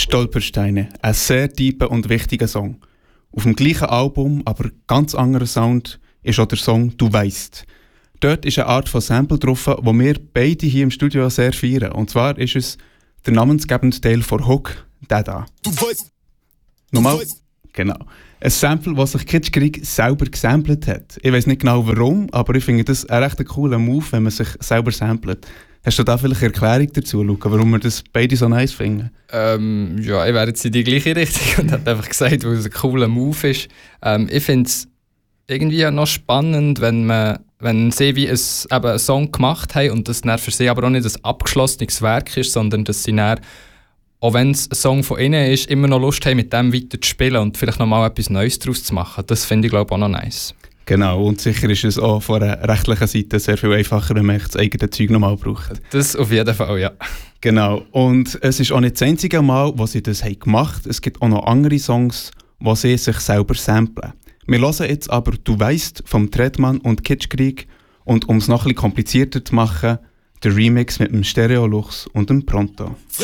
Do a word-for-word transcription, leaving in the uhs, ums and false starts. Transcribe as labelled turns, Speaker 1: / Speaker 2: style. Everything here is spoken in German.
Speaker 1: Stolpersteine, ein sehr tiefer und wichtiger Song. Auf dem gleichen Album, aber ganz anderer Sound, ist auch der Song «Du weisst». Dort ist eine Art von Sample drauf, wo wir beide hier im Studio sehr feiern. Und zwar ist es der namensgebende Teil von Hook, der da.
Speaker 2: Du weißt.
Speaker 1: Nochmal? Genau. Ein Sample, das sich Kitsch Creek selber gesampelt hat. Ich weiss nicht genau warum, aber ich finde das ein recht cooler Move, wenn man sich selber samplet. Hast du da vielleicht eine Erklärung dazu, Luca, warum wir das beide so nice finden?
Speaker 3: Ähm, ja, ich wäre jetzt in die gleiche Richtung und habe einfach gesagt, weil es ein cooler Move ist. Ähm, ich finde es irgendwie noch spannend, wenn man wenn sie wie ein, eben einen Song gemacht haben und das dann für sie aber auch nicht ein abgeschlossenes Werk ist, sondern dass sie dann, auch wenn es ein Song von ihnen ist, immer noch Lust haben, mit dem weiter zu spielen und vielleicht noch mal etwas Neues daraus zu machen. Das finde ich, glaube ich, auch noch nice.
Speaker 1: Genau, und sicher ist es auch von der rechtlichen Seite sehr viel einfacher, wenn man das eigene Zeug nochmal braucht.
Speaker 3: Das auf jeden Fall, ja.
Speaker 1: Genau, und es ist auch nicht das einzige Mal, wo sie das haben gemacht haben. Es gibt auch noch andere Songs, wo sie sich selber samplen. Wir hören jetzt aber «Du weisst» vom Trettmann und Kitsch Creek und um es noch ein bisschen komplizierter zu machen, der Remix mit dem Stereolux und dem Pronto.